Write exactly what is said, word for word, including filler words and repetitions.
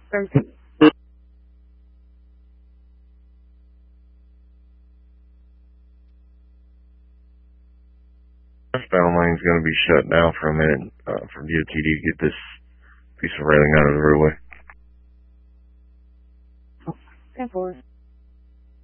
thirteen. Southbound lane's going to be shut down for a minute uh, from D O T to get this piece of railing out of the roadway. ten four.